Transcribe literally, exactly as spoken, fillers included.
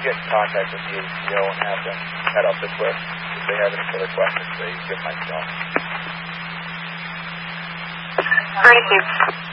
get in contact with the A C O and have them head up this list if they have any further questions. They give myself. Thank you.